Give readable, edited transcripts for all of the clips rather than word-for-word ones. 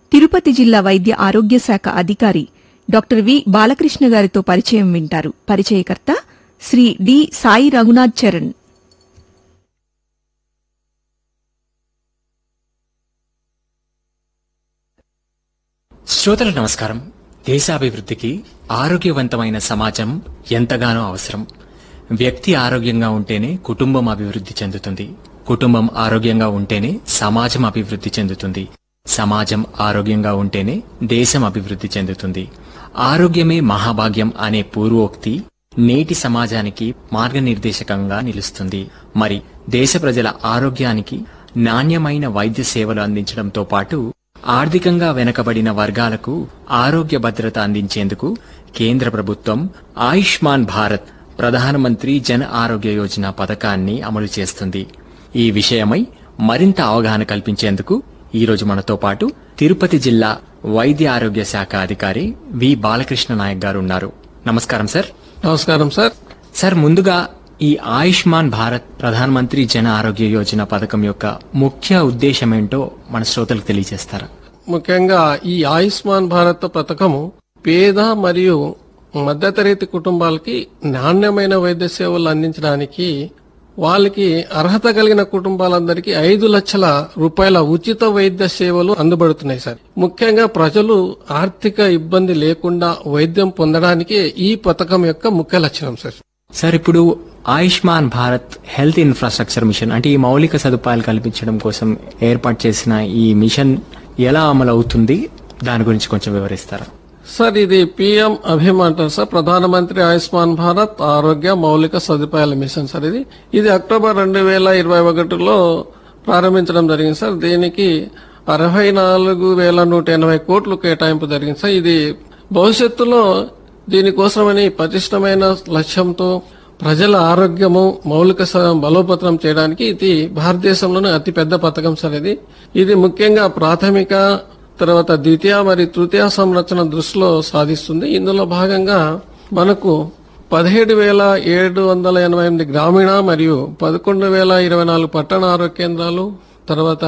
తిరుపతి జిల్లా వైద్య ఆరోగ్య శాఖ అధికారి డాక్టర్ వి బాలకృష్ణ గారితో పరిచయం వింటారు. పరిచయకర్త శ్రీ డి సాయి రఘునాథ్ చరణ్. శ్రోతలకు నమస్కారం. దేశాభివృద్ధికి ఆరోగ్యవంతమైన సమాజం ఎంతగానో అవసరం. వ్యక్తి ఆరోగ్యంగా ఉంటేనే కుటుంబం అభివృద్ధి చెందుతుంది. కుటుంబం ఆరోగ్యంగా ఉంటేనే సమాజం అభివృద్ధి చెందుతుంది. సమాజం ఆరోగ్యంగా ఉంటేనే దేశం అభివృద్ధి చెందుతుంది. ఆరోగ్యమే మహాభాగ్యం అనే పూర్వోక్తి నేటి సమాజానికి మార్గనిర్దేశకంగా నిలుస్తుంది. మరి దేశ ప్రజల ఆరోగ్యానికి నాణ్యమైన వైద్య సేవలు అందించడంతో పాటు ఆర్థికంగా వెనుకబడిన వర్గాలకు ఆరోగ్య భద్రత అందించేందుకు కేంద్ర ప్రభుత్వం ఆయుష్మాన్ భారత్ ప్రధానమంత్రి జన ఆరోగ్య యోజన పథకాన్ని అమలు చేస్తుంది. ఈ విషయమై మరింత అవగాహన కల్పించేందుకు ఈ రోజు మనతో పాటు తిరుపతి జిల్లా వైద్య ఆరోగ్య శాఖ అధికారి వి బాలకృష్ణ నాయక్ గారు ఉన్నారు. నమస్కారం సార్. నమస్కారం సార్. సార్, ముందుగా ఈ ఆయుష్మాన్ భారత్ ప్రధానమంత్రి జన ఆరోగ్య యోజన పథకం యొక్క ముఖ్య ఉద్దేశం ఏంటో మన శ్రోతలకు తెలియజేస్తారా? ముఖ్యంగా ఈ ఆయుష్మాన్ భారత్ పథకము పేద మరియు మధ్యతరగతి కుటుంబాలకి నాణ్యమైన వైద్య సేవలు అందించడానికి వాళ్ళకి అర్హత కలిగిన కుటుంబాలందరికీ 5 లక్షల రూపాయల ఉచిత వైద్య సేవలు అందుబడుతున్నాయి సార్. ముఖ్యంగా ప్రజలు ఆర్థిక ఇబ్బంది లేకుండా వైద్యం పొందడానికి ఈ పథకం యొక్క ముఖ్య లక్షణం సార్. సార్, ఇప్పుడు Ayushman Bharat health infrastructure machine అంటే ఈ మౌలిక సదుపాయాలు కల్పించడం కోసం ఏర్పాటు చేసిన ఈ మిషన్ ఎలా అమలు అవుతుంది, దాని గురించి కొంచెం వివరిస్తారా? సార్, ఇది పిఎం అభిమ్ అంటారు సార్. ప్రధానమంత్రి ఆయుష్మాన్ భారత్ ఆరోగ్య మౌలిక సదుపాయాల మిషన్ సార్. ఇది అక్టోబర్ 2021లో ప్రారంభించడం జరిగింది సార్. దీనికి 64,180 కోట్లు కేటాయింపు జరిగింది సార్. ఇది భవిష్యత్తులో దీనికోసమని పటిష్టమైన లక్ష్యంతో ప్రజల ఆరోగ్యము మౌలిక బలోపేతం చేయడానికి ఇది భారతదేశంలోనే అతిపెద్ద పథకం సార్. ఇది ముఖ్యంగా ప్రాథమిక తర్వాత ద్వితీయ మరియు తృతీయ సంరక్షణ దృష్టిలో సాధిస్తుంది. ఇందులో భాగంగా మనకు 17,788 గ్రామీణ మరియు 11,024 పట్టణ ఆరోగ్య కేంద్రాలు, తర్వాత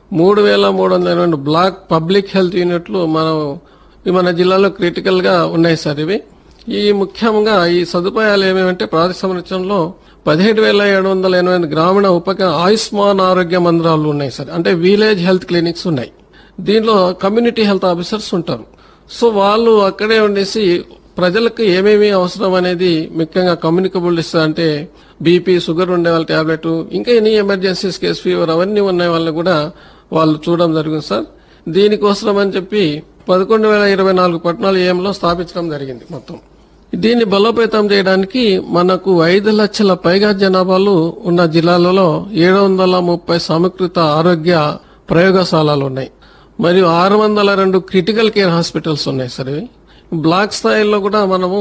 3,382 బ్లాక్ పబ్లిక్ హెల్త్ యూనిట్లు మన జిల్లాలో క్రిటికల్ గా ఉన్నాయి సార్. ఈ ముఖ్యంగా ఈ సదుపాయాలు ఏమేమంటే ప్రాథమిక సంరక్షణలో 17,788 గ్రామీణ ఆయుష్మాన్ ఆరోగ్య మందిరాలు ఉన్నాయి సార్. అంటే విలేజ్ హెల్త్ క్లినిక్స్ ఉన్నాయి. దీనిలో కమ్యూనిటీ హెల్త్ ఆఫీసర్స్ ఉంటారు. సో వాళ్ళు అక్కడే ఉండేసి ప్రజలకు ఏమేమి అవసరం అనేది ముఖ్యంగా కమ్యూనికబుల్ డిసీజ్ అంటే బీపీ, షుగర్ ఉండే వాళ్ళ టాబ్లెట్, ఇంకా ఎనీ ఎమర్జెన్సీస్ కేసు ఫీవర్ అవన్నీ ఉన్న వాళ్ళని కూడా వాళ్ళు చూడడం జరిగింది సార్. దీనికోసం అని చెప్పి 11,024 పట్టణాలు ఏఎంలో స్థాపించడం జరిగింది మొత్తం. దీన్ని బలోపేతం చేయడానికి మనకు 5 లక్షల పైగా జనాభాలు ఉన్న జిల్లాలలో 730 సమీకృత ఆరోగ్య ప్రయోగశాలలు ఉన్నాయి మరియు 602 క్రిటికల్ కేర్ హాస్పిటల్స్ ఉన్నాయి సార్. బ్లాక్ స్థాయిలో కూడా మనము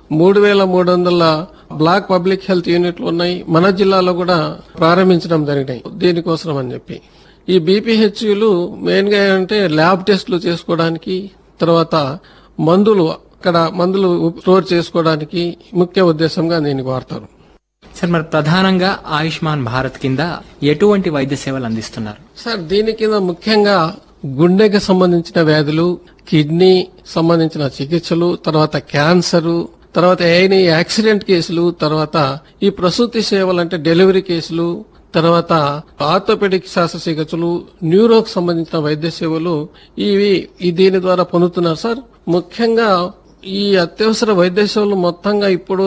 3,300 బ్లాక్ పబ్లిక్ హెల్త్ యూనిట్లు ఉన్నాయి. మన జిల్లాలో కూడా ప్రారంభించడం జరిగినాయి దీనికోసం అని చెప్పి. ఈ బీపీహెచ్యూలు మెయిన్ గా ఏంటంటే ల్యాబ్ టెస్టులు చేసుకోవడానికి, తర్వాత మందులు స్టోర్ చేసుకోవడానికి ముఖ్య ఉద్దేశంగా దీనికి వాడతారు సార్. మరి ప్రధానంగా ఆయుష్మాన్ భారత్ కింద ఎటువంటి వైద్య సేవలు అందిస్తున్నారు సార్? దీని కింద ముఖ్యంగా గుండెకి సంబంధించిన వ్యాధులు, కిడ్నీ సంబంధించిన చికిత్సలు, తర్వాత క్యాన్సర్, తర్వాత ఏని యాక్సిడెంట్ కేసులు, తర్వాత ఈ ప్రసూతి సేవలు అంటే డెలివరీ కేసులు, తర్వాత ఆర్థోపెడిక్ శస్త్రచికిత్సలు, న్యూరోకు సంబంధించిన వైద్య సేవలు దీని ద్వారా పొందుతున్నారు సార్. ముఖ్యంగా ఈ అత్యవసర వైద్య సేవలు మొత్తంగా ఇప్పుడు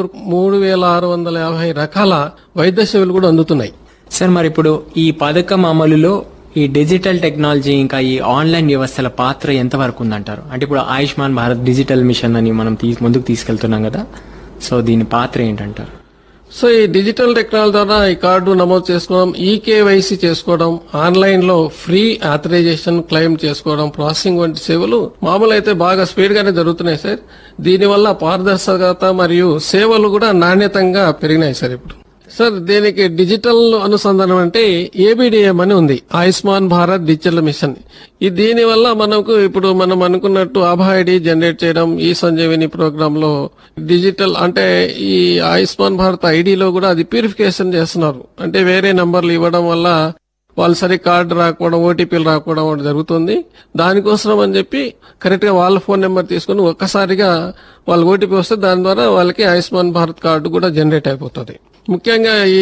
3,650 రకాల వైద్య సేవలు కూడా అందుతున్నాయి సార్. మరి ఇప్పుడు ఈ పథకం అమలులో ఈ డిజిటల్ టెక్నాలజీ ఇంకా ఈ ఆన్లైన్ వ్యవస్థల పాత్ర ఎంత వరకు ఉందంటారు? అంటే ఇప్పుడు ఆయుష్మాన్ భారత్ డిజిటల్ మిషన్ అని మనం ముందుకు తీసుకెళ్తున్నాం కదా, సో దీని పాత్ర ఏంటంటారు? సో ఈ డిజిటల్ టెక్నాలజీ ద్వారా ఈ కార్డు నమోదు చేసుకోవడం, ఈకేవైసీ చేసుకోవడం, ఆన్లైన్ లో ఫ్రీ ఆథరైజేషన్ క్లెయిమ్ చేసుకోవడం, ప్రాసెసింగ్ వంటి సేవలు మామూలు అయితే బాగా స్పీడ్ గానే జరుగుతున్నాయి సార్. దీనివల్ల పారదర్శకత మరియు సేవలు కూడా నాణ్యతంగా పెరిగినాయి సార్. ఇప్పుడు సార్ దీనికి డిజిటల్ అనుసంధానం అంటే ఏబిడిఎం అని ఉంది, ఆయుష్మాన్ భారత్ డిజిటల్ మిషన్. దీని వల్ల మనకు ఇప్పుడు మనం అనుకున్నట్టు ఆభా ఐడి జనరేట్ చేయడం, ఈ సంజీవిని ప్రోగ్రామ్ లో డిజిటల్ అంటే ఈ ఆయుష్మాన్ భారత్ ఐడిలో కూడా అది ప్యూరిఫికేషన్ చేస్తున్నారు. అంటే వేరే నంబర్లు ఇవ్వడం వల్ల వాళ్ళు సరి కార్డు రాకపోవడం, ఓటీపీలు రాకపోవడం ఒకటి జరుగుతుంది. దానికోసం అని చెప్పి కరెక్ట్ గా వాళ్ళ ఫోన్ నెంబర్ తీసుకుని ఒక్కసారిగా వాళ్ళ ఓటీపీ వస్తే దాని ద్వారా వాళ్ళకి ఆయుష్మాన్ భారత్ కార్డు కూడా జనరేట్ అయిపోతుంది. ముఖ్యంగా ఈ